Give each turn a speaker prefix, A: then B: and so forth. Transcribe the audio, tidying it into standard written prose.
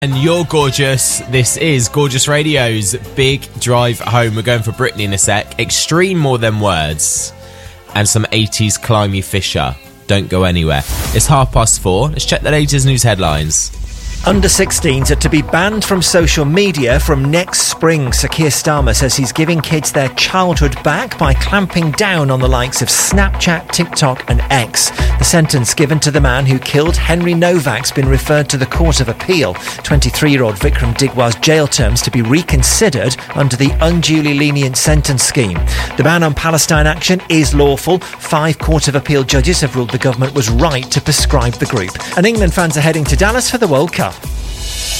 A: And you're gorgeous. This is Gorgeous Radio's Big Drive Home. We're going for Britney in a sec. Extreme More Than Words. And some 80s Climby Fisher. Don't go anywhere. It's 4:30. Let's check the latest news headlines.
B: Under 16s are to be banned from social media from next spring. Sir Keir Starmer says he's giving kids their childhood back by clamping down on the likes of Snapchat, TikTok and X. The sentence given to the man who killed Henry Novak's been referred to the Court of Appeal. 23-year-old Vikram Digwar's jail terms to be reconsidered under the unduly lenient sentence scheme. The ban on Palestine action is lawful. 5 Court of Appeal judges have ruled the government was right to prescribe the group. And England fans are heading to Dallas for the World Cup.